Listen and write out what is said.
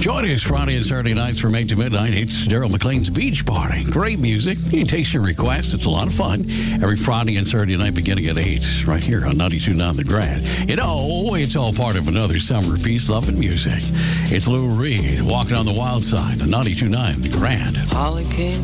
Join us Friday and Saturday nights from 8 to midnight. It's Daryl McLean's Beach Party. Great music. He takes your requests. It's a lot of fun. Every Friday and Saturday night beginning at 8 right here on 92.9 The Grand. You know, it's all part of another summer of peace, love, and music. It's Lou Reed, Walking on the Wild Side on 92.9 The Grand. Holly came